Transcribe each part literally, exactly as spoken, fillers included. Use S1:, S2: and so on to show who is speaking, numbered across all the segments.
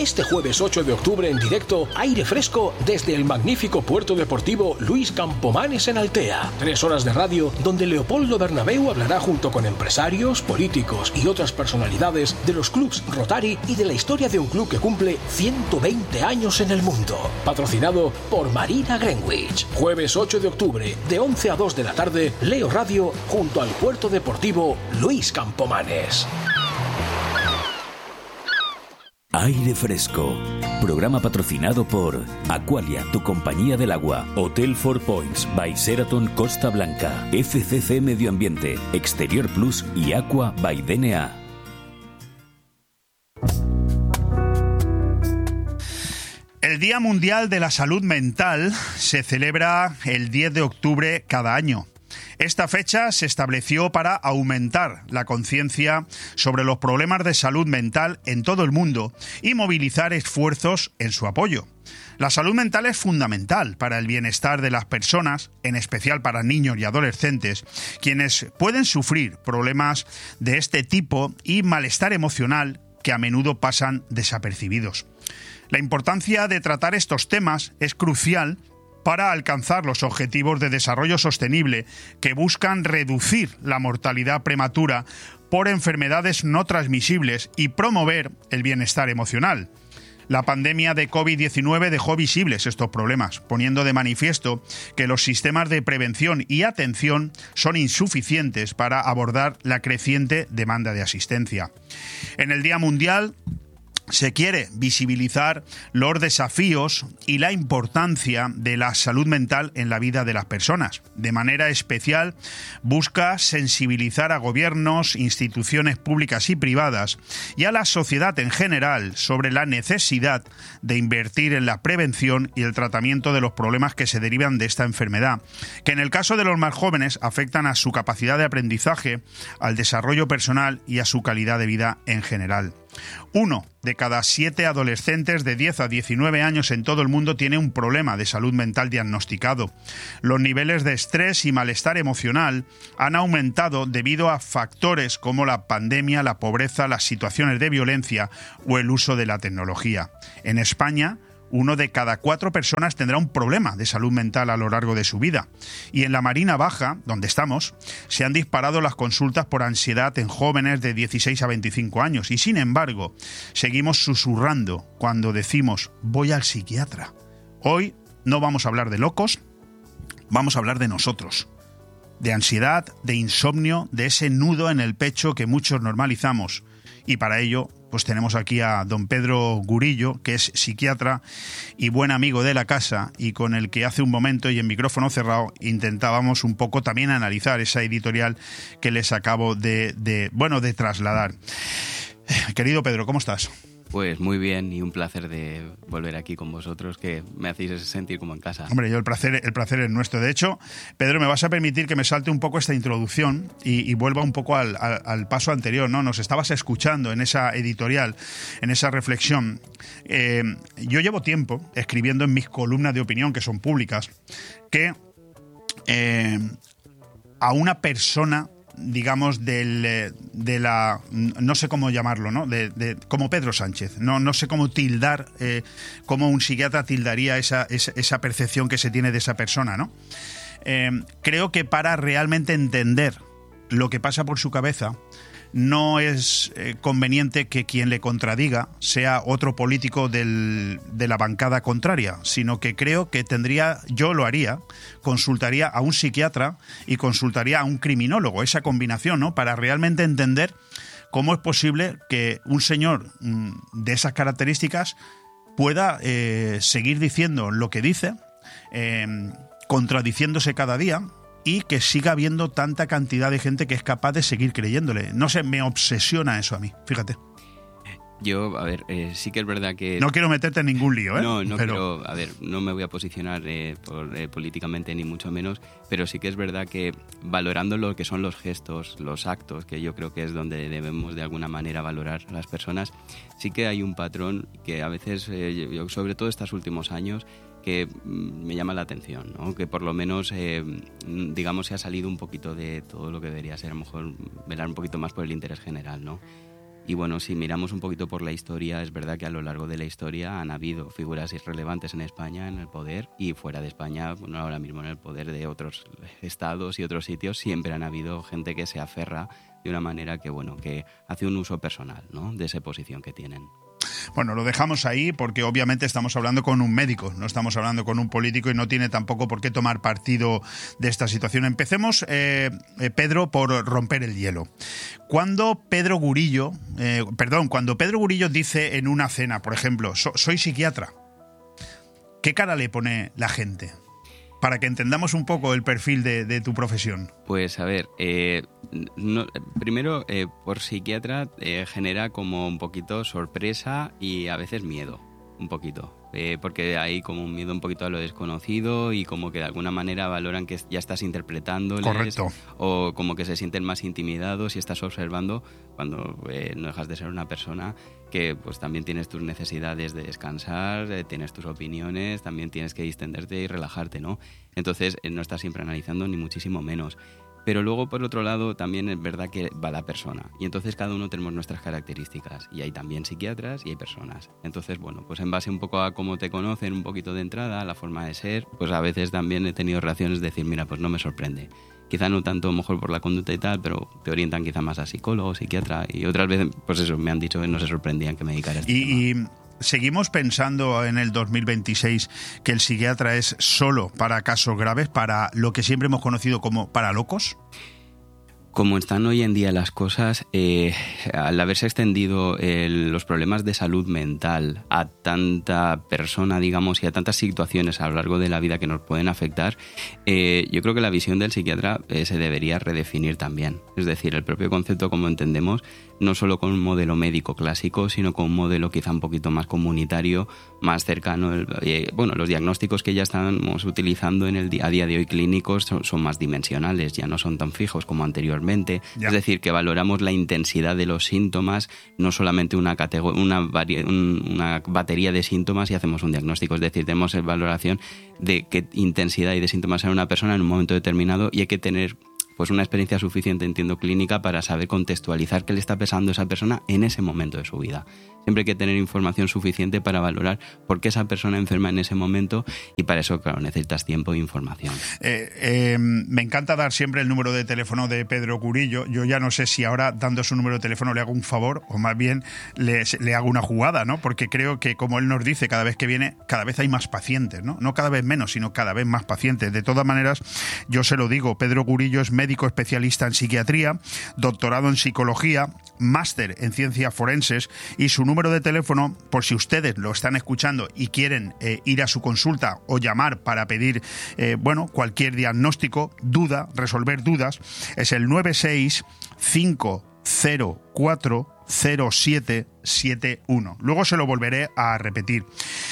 S1: Este jueves ocho de octubre en directo, aire fresco desde el magnífico puerto deportivo Luis Campomanes en Altea. Tres horas de radio donde Leopoldo Bernabéu hablará junto con empresarios, políticos y otras personalidades de los clubs Rotary y de la historia de un club que cumple ciento veinte años en el mundo. Patrocinado por Marina Greenwich. Jueves ocho de octubre, de once a dos de la tarde, Leo Radio junto al puerto deportivo Luis Campomanes.
S2: Aire fresco. Programa patrocinado por Aqualia, tu compañía del agua. Hotel Four Points by Sheraton Costa Blanca. F C C Medio Ambiente, Exterior Plus y Aqua by D N A.
S3: El Día Mundial de la Salud Mental se celebra el diez de octubre cada año. Esta fecha se estableció para aumentar la conciencia sobre los problemas de salud mental en todo el mundo y movilizar esfuerzos en su apoyo. La salud mental es fundamental para el bienestar de las personas, en especial para niños y adolescentes, quienes pueden sufrir problemas de este tipo y malestar emocional que a menudo pasan desapercibidos. La importancia de tratar estos temas es crucial para alcanzar los objetivos de desarrollo sostenible que buscan reducir la mortalidad prematura por enfermedades no transmisibles y promover el bienestar emocional. La pandemia de covid diecinueve dejó visibles estos problemas, poniendo de manifiesto que los sistemas de prevención y atención son insuficientes para abordar la creciente demanda de asistencia. En el Día Mundial se quiere visibilizar los desafíos y la importancia de la salud mental en la vida de las personas. De manera especial, busca sensibilizar a gobiernos, instituciones públicas y privadas y a la sociedad en general sobre la necesidad de invertir en la prevención y el tratamiento de los problemas que se derivan de esta enfermedad, que en el caso de los más jóvenes afectan a su capacidad de aprendizaje, al desarrollo personal y a su calidad de vida en general. Uno de cada siete adolescentes de diez a diecinueve años en todo el mundo tiene un problema de salud mental diagnosticado. Los niveles de estrés y malestar emocional han aumentado debido a factores como la pandemia, la pobreza, las situaciones de violencia o el uso de la tecnología. En España, uno de cada cuatro personas tendrá un problema de salud mental a lo largo de su vida. Y en la Marina Baja, donde estamos, se han disparado las consultas por ansiedad en jóvenes de dieciséis a veinticinco años. Y sin embargo, seguimos susurrando cuando decimos voy al psiquiatra. Hoy no vamos a hablar de locos, vamos a hablar de nosotros. De ansiedad, de insomnio, de ese nudo en el pecho que muchos normalizamos. Y para ello, pues tenemos aquí a don Pedro Gurillo, que es psiquiatra y buen amigo de la casa y con el que hace un momento y en micrófono cerrado intentábamos un poco también analizar esa editorial que les acabo de, de bueno, de trasladar. Querido Pedro, ¿cómo estás?
S4: Pues muy bien y un placer de volver aquí con vosotros, que me hacéis sentir como en casa.
S3: Hombre, yo el placer, el placer es nuestro. De hecho, Pedro, me vas a permitir que me salte un poco esta introducción y, y vuelva un poco al, al, al paso anterior, ¿no? Nos estabas escuchando en esa editorial, en esa reflexión. Eh, yo llevo tiempo escribiendo en mis columnas de opinión, que son públicas, que eh, a una persona, digamos, del, de la, no sé cómo llamarlo, ¿no? De, de, como Pedro Sánchez, no, no sé cómo tildar, eh, cómo un psiquiatra tildaría esa, esa, esa percepción que se tiene de esa persona, ¿no? Eh, creo que para realmente entender lo que pasa por su cabeza, no es eh, conveniente que quien le contradiga sea otro político del, de la bancada contraria, sino que creo que tendría, yo lo haría, consultaría a un psiquiatra y consultaría a un criminólogo, esa combinación, ¿no? Para realmente entender cómo es posible que un señor mmm, de esas características pueda eh, seguir diciendo lo que dice, eh, contradiciéndose cada día, y que siga habiendo tanta cantidad de gente que es capaz de seguir creyéndole. No sé, me obsesiona eso a mí, fíjate.
S4: Yo, a ver, eh, sí que es verdad que...
S3: No quiero meterte en ningún lío, ¿eh?
S4: No, no
S3: pero...
S4: quiero, a ver, no me voy a posicionar eh, por, eh, políticamente ni mucho menos, pero sí que es verdad que valorando lo que son los gestos, los actos, que yo creo que es donde debemos de alguna manera valorar a las personas, sí que hay un patrón que a veces, eh, yo, sobre todo estos últimos años, que me llama la atención, ¿no? Que por lo menos, eh, digamos, se ha salido un poquito de todo lo que debería ser, a lo mejor velar un poquito más por el interés general, ¿no? Y bueno, si miramos un poquito por la historia, es verdad que a lo largo de la historia han habido figuras irrelevantes en España en el poder y fuera de España, bueno, ahora mismo en el poder de otros estados y otros sitios, siempre han habido gente que se aferra de una manera que, bueno, que hace un uso personal, ¿no?, de esa posición que tienen.
S3: Bueno, lo dejamos ahí porque obviamente estamos hablando con un médico, no estamos hablando con un político y no tiene tampoco por qué tomar partido de esta situación. Empecemos, eh, eh, Pedro, por romper el hielo. Cuando Pedro Gurillo, eh, perdón, cuando Pedro Gurillo dice en una cena, por ejemplo, so, soy psiquiatra, ¿qué cara le pone la gente? Para que entendamos un poco el perfil de, de tu profesión.
S4: Pues a ver, eh, no, primero, eh, por psiquiatra eh, genera como un poquito sorpresa y a veces miedo, un poquito. Eh, porque hay como un miedo un poquito a lo desconocido y como que de alguna manera valoran que ya estás interpretándoles.
S3: Correcto.
S4: O como que se sienten más intimidados y estás observando cuando eh, no dejas de ser una persona que pues también tienes tus necesidades de descansar, eh, tienes tus opiniones, también tienes que distenderte y relajarte, ¿no? Entonces eh, no estás siempre analizando ni muchísimo menos. Pero luego, por otro lado, también es verdad que va la persona. Y entonces cada uno tenemos nuestras características. Y hay también psiquiatras y hay personas. Entonces, bueno, pues en base un poco a cómo te conocen, un poquito de entrada, a la forma de ser, pues a veces también he tenido reacciones de decir, mira, pues no me sorprende. Quizá no tanto a lo mejor por la conducta y tal, pero te orientan quizá más a psicólogo, psiquiatra. Y otras veces, pues eso, me han dicho que no se sorprendían que me dedicara a este
S3: y,
S4: tema.
S3: Y... ¿Seguimos pensando en el dos mil veintiséis que el psiquiatra es solo para casos graves, para lo que siempre hemos conocido como para locos?
S4: Como están hoy en día las cosas, eh, al haberse extendido eh, los problemas de salud mental a tanta persona, digamos, y a tantas situaciones a lo largo de la vida que nos pueden afectar, eh, yo creo que la visión del psiquiatra eh, se debería redefinir también. Es decir, el propio concepto, como entendemos, no solo con un modelo médico clásico, sino con un modelo quizá un poquito más comunitario, más cercano. Eh, bueno, los diagnósticos que ya estamos utilizando en el día, a día de hoy clínicos son, son más dimensionales, ya no son tan fijos como anteriormente. Ya. Es decir, que valoramos la intensidad de los síntomas, no solamente una, catego- una, vari- un, una batería de síntomas y hacemos un diagnóstico. Es decir, tenemos valoración de qué intensidad hay de síntomas en una persona en un momento determinado y hay que tener pues una experiencia suficiente, entiendo, clínica para saber contextualizar qué le está pasando a esa persona en ese momento de su vida. Siempre hay que tener información suficiente para valorar por qué esa persona enferma en ese momento y para eso, claro, necesitas tiempo e información.
S3: Eh, eh, me encanta dar siempre el número de teléfono de Pedro Gurillo. Yo ya no sé si ahora, dando su número de teléfono, le hago un favor o más bien le, le hago una jugada, ¿no? Porque creo que, como él nos dice, cada vez que viene, cada vez hay más pacientes, ¿no? No cada vez menos, sino cada vez más pacientes. De todas maneras, yo se lo digo, Pedro Gurillo es médico especialista en psiquiatría, doctorado en psicología, máster en ciencias forenses y su número de teléfono, por si ustedes lo están escuchando y quieren eh, ir a su consulta o llamar para pedir eh, bueno, cualquier diagnóstico, duda, resolver dudas, es el nueve seis cinco cero cuatro cero siete siete uno. Luego se lo volveré a repetir.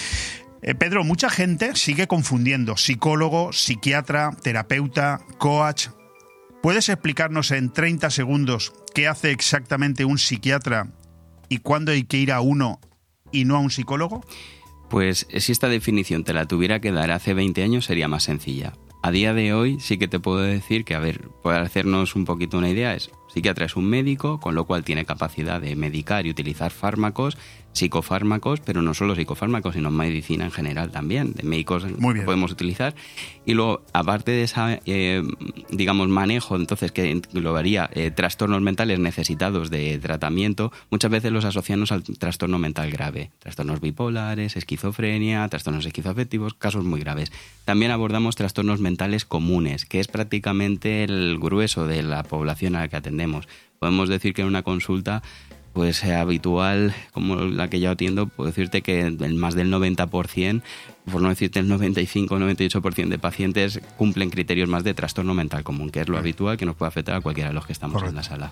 S3: Eh, Pedro, mucha gente sigue confundiendo psicólogo, psiquiatra, terapeuta, coach. ¿Puedes explicarnos en treinta segundos qué hace exactamente un psiquiatra y cuándo hay que ir a uno y no a un psicólogo?
S4: Pues si esta definición te la tuviera que dar hace veinte años sería más sencilla. A día de hoy sí que te puedo decir que, a ver, para hacernos un poquito una idea, es psiquiatra es un médico, con lo cual tiene capacidad de medicar y utilizar fármacos, psicofármacos, pero no solo psicofármacos, sino medicina en general también, de médicos que podemos utilizar. Y luego, aparte de esa, eh, digamos, manejo, entonces, que englobaría eh, trastornos mentales necesitados de tratamiento, muchas veces los asociamos al trastorno mental grave. Trastornos bipolares, esquizofrenia, trastornos esquizoafectivos, casos muy graves. También abordamos trastornos mentales comunes, que es prácticamente el grueso de la población a la que atendemos. Podemos decir que en una consulta pues sea habitual, como la que yo atiendo, puedo decirte que el más del noventa por ciento, por no decirte el noventa y cinco o noventa y ocho por ciento de pacientes cumplen criterios más de trastorno mental común, que es lo habitual que nos puede afectar a cualquiera de los que estamos Correcto. En la sala.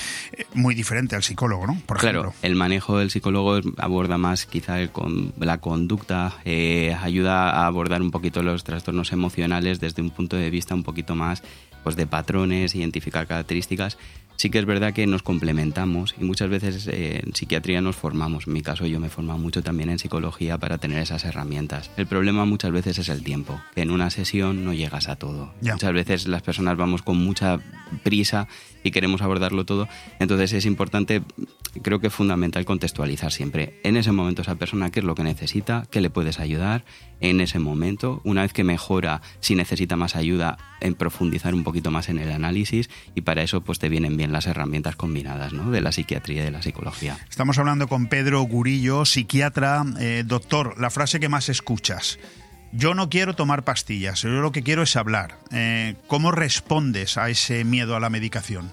S3: Muy diferente al psicólogo, ¿no? Por
S4: claro,
S3: ejemplo.
S4: El manejo del psicólogo aborda más quizá el con, la conducta, eh, ayuda a abordar un poquito los trastornos emocionales desde un punto de vista un poquito más pues de patrones, identificar características. Sí que es verdad que nos complementamos y muchas veces eh, en psiquiatría nos formamos. En mi caso yo me he formado mucho también en psicología para tener esas herramientas. El problema muchas veces es el tiempo, que en una sesión no llegas a todo. Ya. Muchas veces las personas vamos con mucha prisa y queremos abordarlo todo. Entonces es importante creo que es fundamental contextualizar siempre. En ese momento esa persona qué es lo que necesita, qué le puedes ayudar en ese momento. Una vez que mejora, si necesita más ayuda, en profundizar un poquito más en el análisis, y para eso pues te vienen bien las herramientas combinadas, ¿no?, de la psiquiatría y de la psicología.
S3: Estamos hablando con Pedro Gurillo, psiquiatra. Eh, doctor, la frase que más escuchas: yo no quiero tomar pastillas, yo lo que quiero es hablar. Eh, ¿Cómo respondes a ese miedo a la medicación?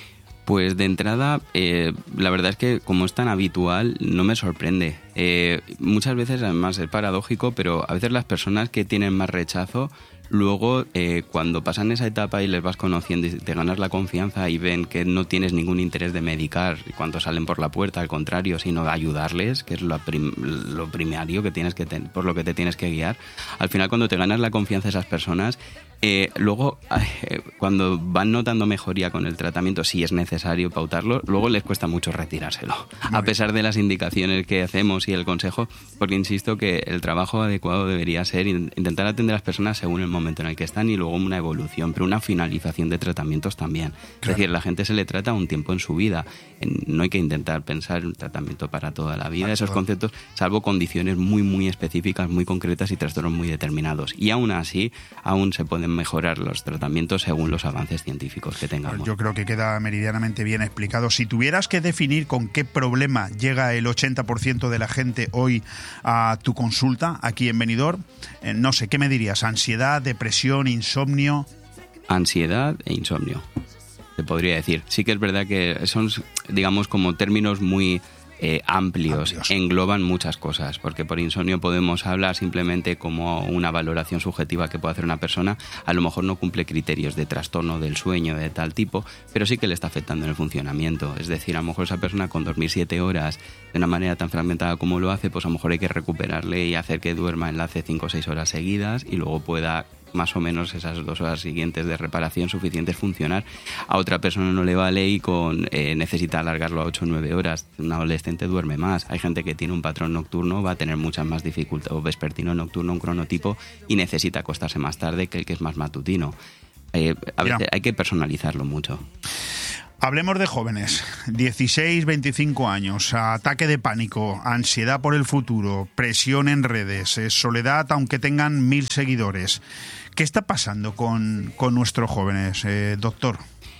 S4: Pues de entrada, eh, la verdad es que como es tan habitual, no me sorprende. Eh, muchas veces, además, es paradójico, pero a veces las personas que tienen más rechazo, luego eh, cuando pasan esa etapa y les vas conociendo y te ganas la confianza y ven que no tienes ningún interés de medicar cuando salen por la puerta, al contrario, sino de ayudarles, que es lo, prim- lo primario que tienes que ten- por lo que te tienes que guiar. Al final, cuando te ganas la confianza de esas personas, Eh, luego, eh, cuando van notando mejoría con el tratamiento, si es necesario pautarlo, luego les cuesta mucho retirárselo, a pesar de las indicaciones que hacemos y el consejo, porque insisto que el trabajo adecuado debería ser intentar atender a las personas según el momento en el que están y luego una evolución, pero una finalización de tratamientos también. Claro. Es decir, la gente se le trata un tiempo en su vida. No hay que intentar pensar en un tratamiento para toda la vida, esos conceptos, salvo condiciones muy, muy específicas, muy concretas y trastornos muy determinados. Y aún así, aún se pueden mejorar los tratamientos según los avances científicos que tengamos.
S3: Yo creo que queda meridianamente bien explicado. Si tuvieras que definir con qué problema llega el ochenta por ciento de la gente hoy a tu consulta aquí en Benidorm, eh, no sé, ¿qué me dirías? ¿Ansiedad, depresión, insomnio?
S4: Ansiedad e insomnio, te podría decir. Sí que es verdad que son, digamos, como términos muy Eh, amplios, amplios, engloban muchas cosas, porque por insomnio podemos hablar simplemente como una valoración subjetiva que puede hacer una persona, a lo mejor no cumple criterios de trastorno del sueño de tal tipo, pero sí que le está afectando en el funcionamiento. Es decir, a lo mejor esa persona con dormir siete horas de una manera tan fragmentada como lo hace, pues a lo mejor hay que recuperarle y hacer que duerma enlace cinco o seis horas seguidas y luego pueda más o menos esas dos horas siguientes de reparación suficientes funcionar. A otra persona no le vale y con eh, necesita alargarlo a ocho o nueve horas. Un adolescente duerme más. Hay gente que tiene un patrón nocturno, va a tener muchas más dificultades, o vespertino nocturno, un cronotipo, y necesita acostarse más tarde que el que es más matutino. Eh, a veces yeah. hay que personalizarlo mucho.
S3: Hablemos de jóvenes, dieciséis, veinticinco años, ataque de pánico, ansiedad por el futuro, presión en redes, soledad aunque tengan mil seguidores. ¿Qué está pasando con, con nuestros jóvenes, eh, doctor?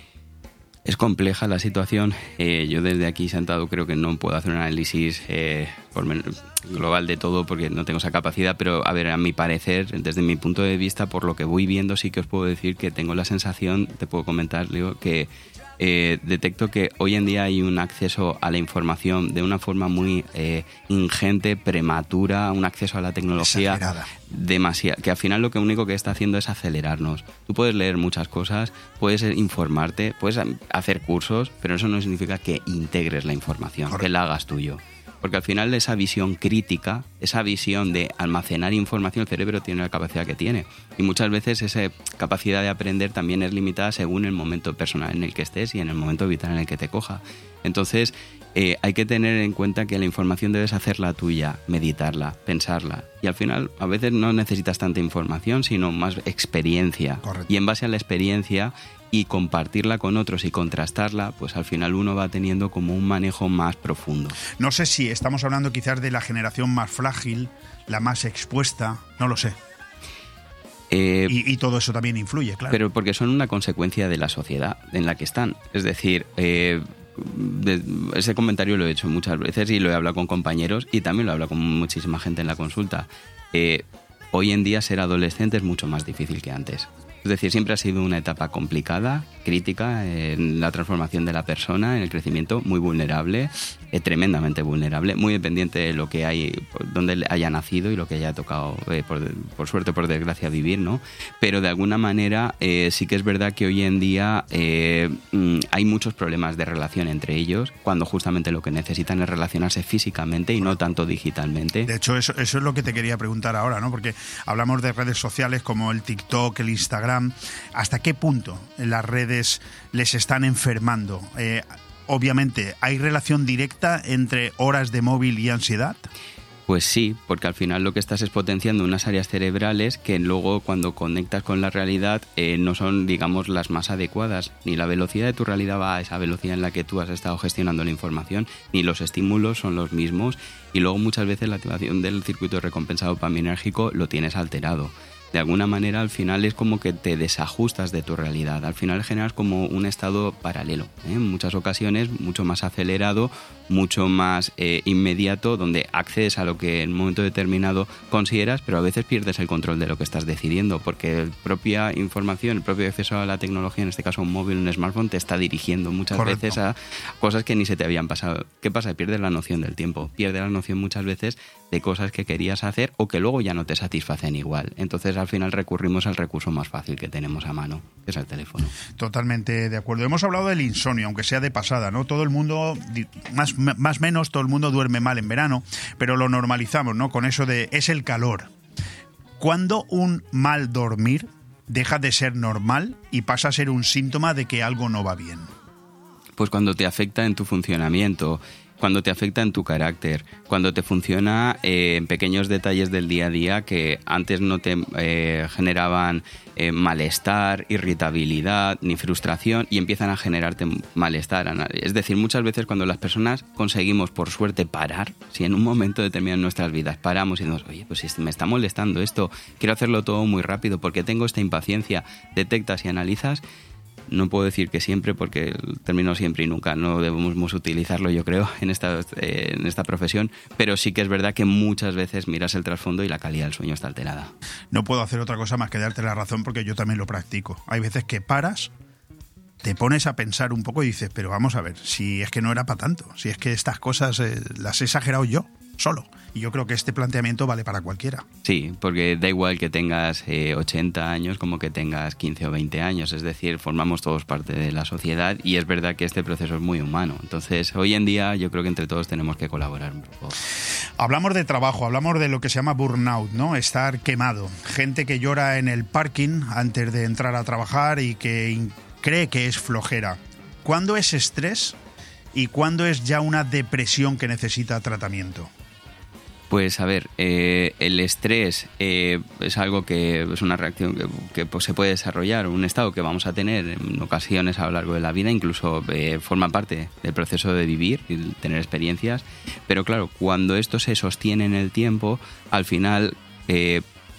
S4: Es compleja la situación. Eh, yo desde aquí sentado creo que no puedo hacer un análisis eh, por global de todo porque no tengo esa capacidad, pero a ver, a mi parecer, desde mi punto de vista, por lo que voy viendo, sí que os puedo decir que tengo la sensación, te puedo comentar, Leo, que Eh, detecto que hoy en día hay un acceso a la información de una forma muy eh, ingente, prematura, un acceso a la tecnología demasiado, que al final lo que único que está haciendo es acelerarnos. Tú puedes leer muchas cosas, puedes informarte, puedes hacer cursos, pero eso no significa que integres la información, Correcto. que la hagas tuyo. Porque al final esa visión crítica, esa visión de almacenar información, el cerebro tiene la capacidad que tiene. Y muchas veces esa capacidad de aprender también es limitada según el momento personal en el que estés y en el momento vital en el que te coja. Entonces, eh, hay que tener en cuenta que la información debes hacerla tuya, meditarla, pensarla. Y al final, a veces no necesitas tanta información, sino más experiencia.
S3: Correcto.
S4: Y en base a la experiencia y compartirla con otros y contrastarla, pues al final uno va teniendo como un manejo más profundo.
S3: No sé si estamos hablando quizás de la generación más frágil, la más expuesta, no lo sé. Eh, y, y todo eso también influye, claro.
S4: Pero porque son una consecuencia de la sociedad en la que están. Es decir, eh, de, ese comentario lo he hecho muchas veces y lo he hablado con compañeros y también lo he hablado con muchísima gente en la consulta. Eh, hoy en día ser adolescente es mucho más difícil que antes. Es decir, siempre ha sido una etapa complicada, crítica en la transformación de la persona, en el crecimiento, muy vulnerable, eh, tremendamente vulnerable, muy dependiente de lo que hay, donde haya nacido y lo que haya tocado, eh, por, por suerte o por desgracia, vivir, ¿no? Pero de alguna manera eh, sí que es verdad que hoy en día eh, hay muchos problemas de relación entre ellos, cuando justamente lo que necesitan es relacionarse físicamente y no tanto digitalmente.
S3: De hecho, eso, eso es lo que te quería preguntar ahora, ¿no? Porque hablamos de redes sociales como el TikTok, el Instagram. ¿Hasta qué punto las redes les están enfermando? Eh, obviamente, ¿hay relación directa entre horas de móvil y ansiedad?
S4: Pues sí, porque al final lo que estás es potenciando unas áreas cerebrales que luego cuando conectas con la realidad eh, no son, digamos, las más adecuadas. Ni la velocidad de tu realidad va a esa velocidad en la que tú has estado gestionando la información, ni los estímulos son los mismos, y luego muchas veces la activación del circuito de recompensa dopaminérgico lo tienes alterado. De alguna manera al final es como que te desajustas de tu realidad, al final generas como un estado paralelo, ¿eh? En muchas ocasiones mucho más acelerado, mucho más eh, inmediato, donde accedes a lo que en un momento determinado consideras, pero a veces pierdes el control de lo que estás decidiendo, porque la propia información, el propio acceso a la tecnología, en este caso un móvil, un smartphone, te está dirigiendo muchas
S3: Correcto.
S4: veces a cosas que ni se te habían pasado. ¿Qué pasa? Pierdes la noción del tiempo, pierdes la noción muchas veces de cosas que querías hacer o que luego ya no te satisfacen igual. Entonces al final recurrimos al recurso más fácil que tenemos a mano, que es el teléfono.
S3: Totalmente de acuerdo. Hemos hablado del insomnio, aunque sea de pasada, ¿no? Todo el mundo, más más menos, todo el mundo duerme mal en verano, pero lo normalizamos, ¿no? Con eso de es el calor. ¿Cuándo un mal dormir deja de ser normal y pasa a ser un síntoma de que algo no va bien?
S4: Pues cuando te afecta en tu funcionamiento, cuando te afecta en tu carácter, cuando te funciona eh, en pequeños detalles del día a día que antes no te eh, generaban eh, malestar, irritabilidad ni frustración y empiezan a generarte malestar. Es decir, muchas veces cuando las personas conseguimos por suerte parar, si en un momento determinado en nuestras vidas paramos y decimos, oye, pues si me está molestando esto, quiero hacerlo todo muy rápido porque tengo esta impaciencia, detectas y analizas. No puedo decir que siempre, porque el término siempre y nunca no debemos utilizarlo, yo creo, en esta, eh, en esta profesión, pero sí que es verdad que muchas veces miras el trasfondo y la calidad del sueño está alterada.
S3: No puedo hacer otra cosa más que darte la razón porque yo también lo practico. Hay veces que paras, te pones a pensar un poco y dices, pero vamos a ver, si es que no era para tanto, si es que estas cosas eh, las he exagerado yo solo. Y yo creo que este planteamiento vale para cualquiera.
S4: Sí, porque da igual que tengas eh, ochenta años como que tengas quince o veinte años. Es decir, formamos todos parte de la sociedad y es verdad que este proceso es muy humano. Entonces, hoy en día yo creo que entre todos tenemos que colaborar un poco.
S3: Hablamos de trabajo, hablamos de lo que se llama burnout, ¿no? Estar quemado. Gente que llora en el parking antes de entrar a trabajar y que cree que es flojera. ¿Cuándo es estrés y cuándo es ya una depresión que necesita tratamiento?
S4: Pues a ver, eh, el estrés eh, es algo que es una reacción que, que pues, se puede desarrollar, un estado que vamos a tener en ocasiones a lo largo de la vida, incluso eh, forma parte del proceso de vivir y tener experiencias, pero claro, cuando esto se sostiene en el tiempo, al final eh,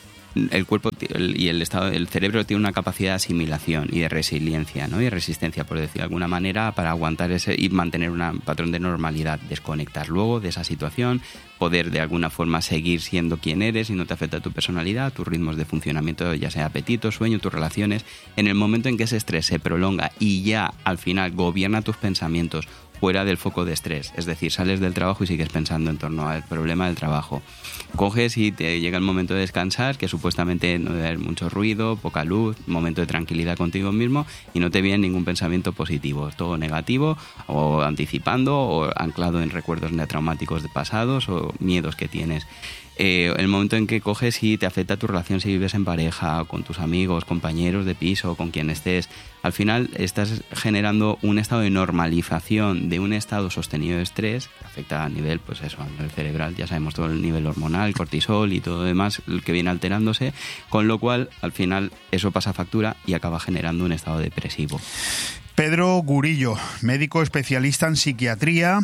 S4: el cuerpo y el estado, el cerebro tiene una capacidad de asimilación y de resiliencia, ¿no? Y resistencia, por decir de alguna manera, para aguantar ese y mantener un patrón de normalidad, desconectar luego de esa situación, poder de alguna forma seguir siendo quien eres y no te afecta tu personalidad, tus ritmos de funcionamiento, ya sea apetito, sueño, tus relaciones. En el momento en que ese estrés se prolonga y ya al final gobierna tus pensamientos fuera del foco de estrés, es decir, sales del trabajo y sigues pensando en torno al problema del trabajo. Coges y te llega el momento de descansar, que supuestamente no debe haber mucho ruido, poca luz, momento de tranquilidad contigo mismo y no te viene ningún pensamiento positivo, todo negativo o anticipando o anclado en recuerdos traumáticos de pasados o miedos que tienes. Eh, el momento en que coges y te afecta tu relación si vives en pareja, con tus amigos, compañeros de piso, con quien estés, al final estás generando un estado de normalización de un estado sostenido de estrés que afecta a nivel, pues eso, a nivel cerebral, ya sabemos todo el nivel hormonal, cortisol y todo lo demás el que viene alterándose, con lo cual al final eso pasa factura y acaba generando un estado depresivo.
S3: Pedro Gurillo, médico especialista en psiquiatría,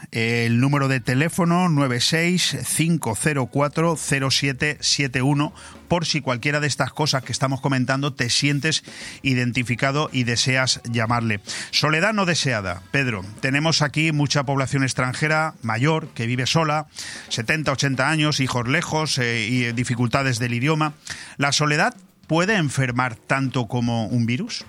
S3: el número de teléfono nueve seis cinco cero cuatro cero siete siete uno, por si cualquiera de estas cosas que estamos comentando te sientes identificado y deseas llamarle. Soledad no deseada. Pedro, tenemos aquí mucha población extranjera mayor que vive sola, setenta, ochenta años, hijos lejos eh, y dificultades del idioma. ¿La soledad puede enfermar tanto como un virus?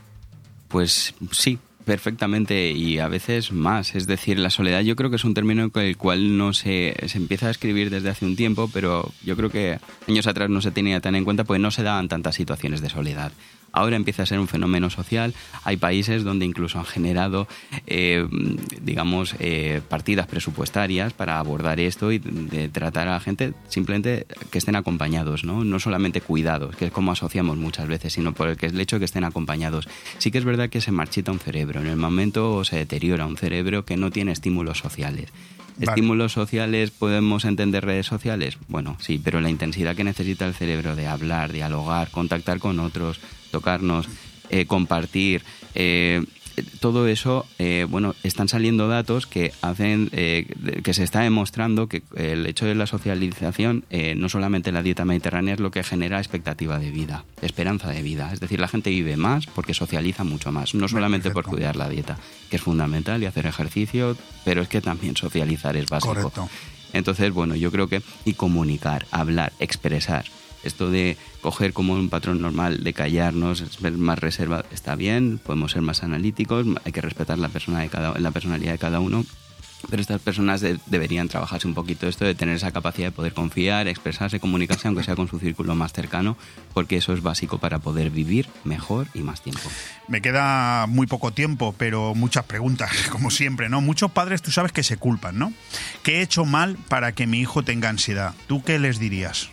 S4: Pues sí, perfectamente, y a veces más. Es decir, la soledad yo creo que es un término con el cual no se, se empieza a escribir desde hace un tiempo, pero yo creo que años atrás no se tenía tan en cuenta porque no se daban tantas situaciones de soledad. Ahora empieza a ser un fenómeno social. Hay países donde incluso han generado, eh, digamos, eh, partidas presupuestarias para abordar esto y de tratar a la gente simplemente que estén acompañados, ¿no? No solamente cuidados, que es como asociamos muchas veces, sino por el, que el hecho de que estén acompañados. Sí que es verdad que se marchita un cerebro. En el momento se deteriora un cerebro que no tiene estímulos sociales.
S3: Vale.
S4: ¿Estímulos sociales podemos entender redes sociales? Bueno, sí, pero la intensidad que necesita el cerebro de hablar, dialogar, contactar con otros, tocarnos, eh, compartir... Eh, todo eso, eh, bueno, están saliendo datos que hacen, eh, que se está demostrando que el hecho de la socialización, eh, no solamente la dieta mediterránea, es lo que genera expectativa de vida, esperanza de vida. Es decir, la gente vive más porque socializa mucho más, no solamente por cuidar la dieta, que es fundamental, y hacer ejercicio, pero es que también socializar es básico.
S3: Correcto.
S4: Entonces, bueno, yo creo que, y comunicar, hablar, expresar. Esto de coger como un patrón normal de callarnos, ser más reserva, está bien, podemos ser más analíticos, hay que respetar la, persona de cada, la personalidad de cada uno, pero estas personas de, deberían trabajarse un poquito esto de tener esa capacidad de poder confiar, expresarse, comunicarse, aunque sea con su círculo más cercano, porque eso es básico para poder vivir mejor y más tiempo.
S3: Me queda muy poco tiempo, pero muchas preguntas, como siempre, ¿no? Muchos padres, tú sabes que se culpan, ¿no? ¿Qué he hecho mal para que mi hijo tenga ansiedad? ¿Tú qué les dirías?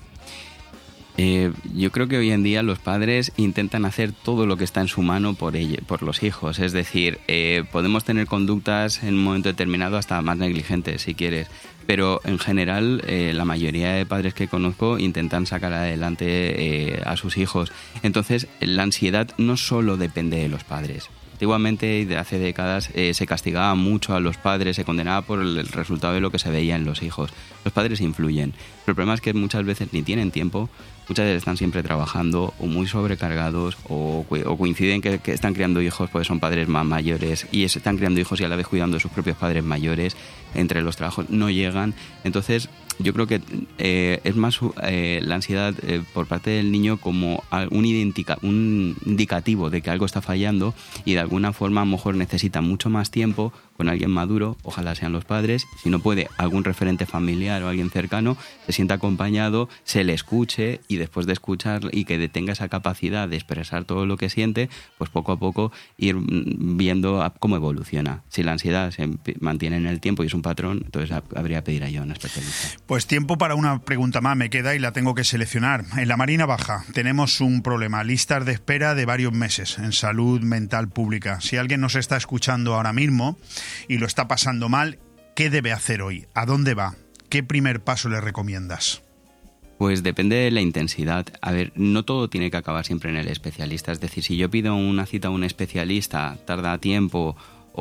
S4: Eh, yo creo que hoy en día los padres intentan hacer todo lo que está en su mano por ello, por los hijos. Es decir, eh, podemos tener conductas en un momento determinado hasta más negligentes, si quieres. Pero en general, eh, la mayoría de padres que conozco intentan sacar adelante eh, a sus hijos. Entonces, la ansiedad no solo depende de los padres. Antiguamente, y de hace décadas, eh, se castigaba mucho a los padres, se condenaba por el resultado de lo que se veía en los hijos. Los padres influyen. Pero el problema es que muchas veces ni tienen tiempo, muchas veces están siempre trabajando o muy sobrecargados o, o coinciden que, que están criando hijos porque son padres más mayores y están criando hijos y a la vez cuidando de sus propios padres mayores. Entre los trabajos no llegan. Entonces, yo creo que eh, es más eh, la ansiedad eh, por parte del niño como un, identica, un indicativo de que algo está fallando y de alguna forma a lo mejor necesita mucho más tiempo con alguien maduro, ojalá sean los padres, si no puede algún referente familiar o alguien cercano, se sienta acompañado, se le escuche y después de escuchar y que tenga esa capacidad de expresar todo lo que siente, pues poco a poco ir viendo cómo evoluciona. Si la ansiedad se mantiene en el tiempo y es un patrón, entonces habría que pedir ayuda a un especialista.
S3: Pues tiempo para una pregunta más me queda y la tengo que seleccionar. En la Marina Baja tenemos un problema, listas de espera de varios meses en salud mental pública. Si alguien nos está escuchando ahora mismo y lo está pasando mal, ¿qué debe hacer hoy? ¿A dónde va? ¿Qué primer paso le recomiendas?
S4: Pues depende de la intensidad. A ver, no todo tiene que acabar siempre en el especialista. Es decir, si yo pido una cita a un especialista, tarda tiempo,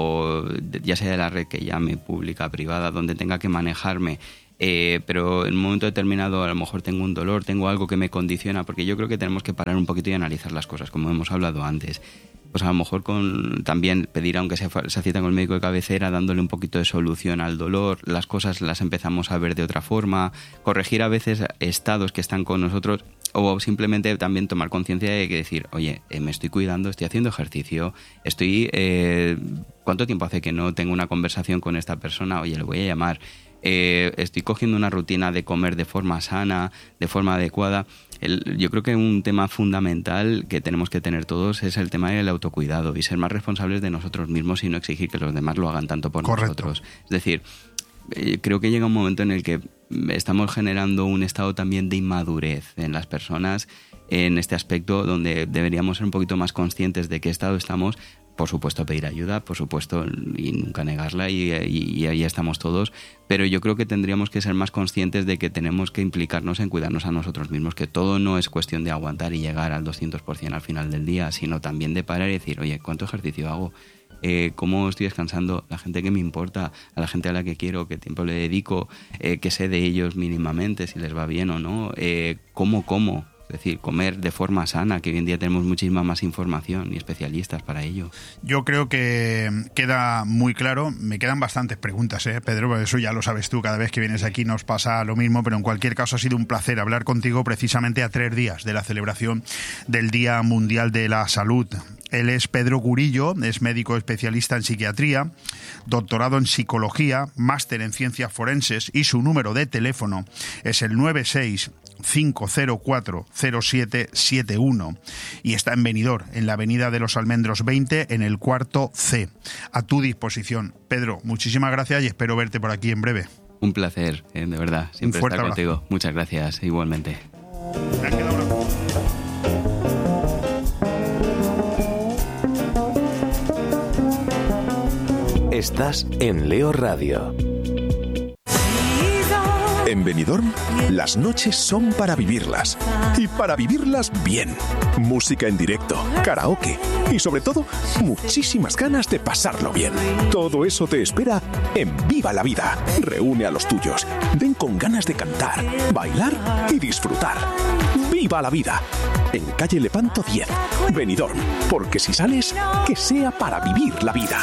S4: o ya sea de la red que llame, pública, privada, donde tenga que manejarme, eh, pero en un momento determinado a lo mejor tengo un dolor, tengo algo que me condiciona, porque yo creo que tenemos que parar un poquito y analizar las cosas, como hemos hablado antes. Pues a lo mejor con también pedir, aunque sea esa cita con el médico de cabecera, dándole un poquito de solución al dolor, las cosas las empezamos a ver de otra forma, corregir a veces estados que están con nosotros, o simplemente también tomar conciencia de que decir, oye, eh, me estoy cuidando, estoy haciendo ejercicio, estoy... Eh, ¿cuánto tiempo hace que no tengo una conversación con esta persona? Oye, le voy a llamar. Eh, estoy cogiendo una rutina de comer de forma sana, de forma adecuada. El, yo creo que un tema fundamental que tenemos que tener todos es el tema del autocuidado y ser más responsables de nosotros mismos y no exigir que los demás lo hagan tanto por
S3: Correcto.
S4: nosotros. Es decir, eh, creo que llega un momento en el que estamos generando un estado también de inmadurez en las personas en este aspecto, donde deberíamos ser un poquito más conscientes de qué estado estamos. Por supuesto pedir ayuda, por supuesto, y nunca negarla, y, y, y ahí estamos todos, pero yo creo que tendríamos que ser más conscientes de que tenemos que implicarnos en cuidarnos a nosotros mismos, que todo no es cuestión de aguantar y llegar al doscientos por ciento al final del día, sino también de parar y decir, oye, ¿cuánto ejercicio hago? Eh, ¿Cómo estoy descansando? La gente que me importa, a la gente a la que quiero, qué tiempo le dedico, eh, qué sé de ellos mínimamente, si les va bien o no, eh, ¿cómo como? Es decir, comer de forma sana, que hoy en día tenemos muchísima más información y especialistas para ello.
S3: Yo creo que queda muy claro. Me quedan bastantes preguntas, ¿eh, Pedro? Eso ya lo sabes tú, cada vez que vienes aquí nos pasa lo mismo, pero en cualquier caso ha sido un placer hablar contigo precisamente a tres días de la celebración del Día Mundial de la Salud. Él es Pedro Gurillo, es médico especialista en psiquiatría, doctorado en psicología, máster en ciencias forenses y su número de teléfono es el nueve seis cinco cero cuatro cero siete siete uno y está en Benidorm, en la avenida de los Almendros veinte, en el cuarto C. A tu disposición. Pedro, muchísimas gracias y espero verte por aquí en breve.
S4: Un placer, eh, de verdad, siempre estar abrazo. Contigo. Muchas gracias, igualmente.
S3: Me ha quedado una...
S5: Estás en Leo Radio. En Benidorm, las noches son para vivirlas. Y para vivirlas bien. Música en directo, karaoke y sobre todo, muchísimas ganas de pasarlo bien. Todo eso te espera en Viva la Vida. Reúne a los tuyos. Ven con ganas de cantar, bailar y disfrutar. ¡Viva la Vida! En calle Lepanto diez, Benidorm. Porque si sales, que sea para vivir la vida.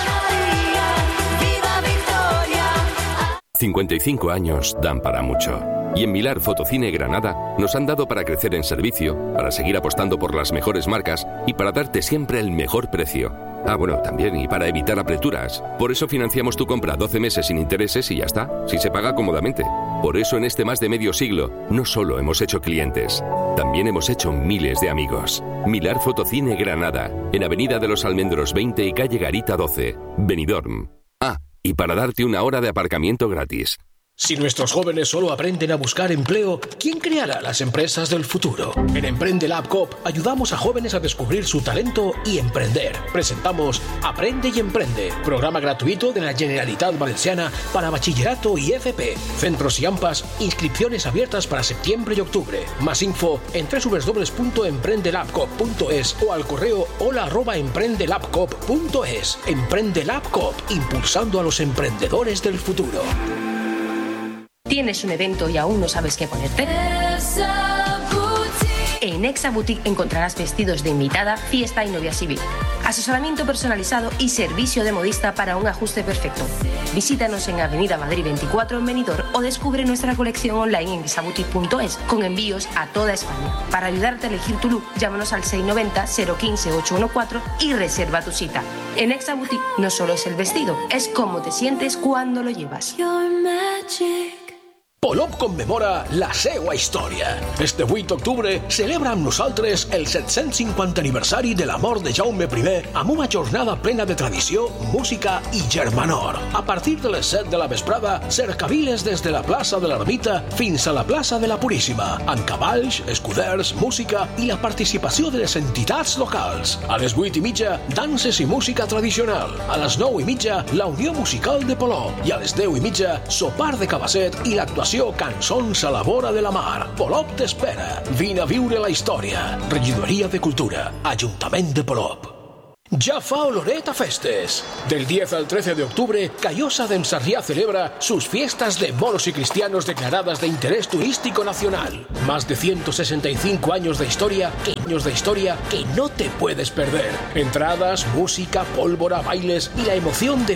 S6: cincuenta y cinco años dan para mucho. Y en Milar Fotocine Granada nos han dado para crecer en servicio, para seguir apostando por las mejores marcas y para darte siempre el mejor precio. Ah, bueno, también, y para evitar apreturas. Por eso financiamos tu compra doce meses sin intereses y ya está, si se paga cómodamente. Por eso en este más de medio siglo, no solo hemos hecho clientes, también hemos hecho miles de amigos. Milar Fotocine Granada, en Avenida de los Almendros veinte y calle Garita doce, Benidorm. Ah, y para darte una hora de aparcamiento gratis.
S1: Si nuestros jóvenes solo aprenden a buscar empleo, ¿quién creará las empresas del futuro? En Emprende Lab Coop ayudamos a jóvenes a descubrir su talento y emprender. Presentamos Aprende y Emprende, programa gratuito de la Generalitat Valenciana para bachillerato y F P. Centros y AMPAs, inscripciones abiertas para septiembre y octubre. Más info en doble u doble u doble u punto emprendelabcoop punto es o al correo hola arroba emprendelabcoop punto es. Emprende Lab Coop, impulsando a los emprendedores del futuro.
S7: ¿Tienes un evento y aún no sabes qué ponerte? En Exa Boutique encontrarás vestidos de invitada, fiesta y novia civil, asesoramiento personalizado y servicio de modista para un ajuste perfecto. Visítanos en Avenida Madrid veinticuatro en Benidorm o descubre nuestra colección online en exaboutique punto es con envíos a toda España. Para ayudarte a elegir tu look, llámanos al seis nueve cero, cero uno cinco, ocho uno cuatro y reserva tu cita. En Exa Boutique no solo es el vestido, es cómo te sientes cuando lo llevas.
S1: Polop conmemora la seua història. Este vuit d'octubre celebra amb nosaltres el set-cents cinquanta aniversari de la mort de Jaume primer amb una jornada plena de tradició, música i germanor. A partir de les set de la vesprada, cercaviles des de la plaça de l'Ermita fins a la plaça de la Puríssima, amb cavalls, escuders, música i la participació de les entitats locals. A les vuit i mitja, danses i música tradicional. A les nou i mitja, la Unió Musical de Polop. I a les deu i mitja, sopar de cabasset i l'actuació Cançons a la vora de la mar. Polop t'espera. Vine a viure la història. Regidoria de Cultura. Ajuntament de Polop. Ya fa oloret a festes. Del diez al trece de octubre, Callosa de Ensarriá celebra sus fiestas de moros y cristianos declaradas de interés turístico nacional. Más de ciento sesenta y cinco años de historia, que años de historia que no te puedes perder. Entradas, música, pólvora, bailes y la emoción de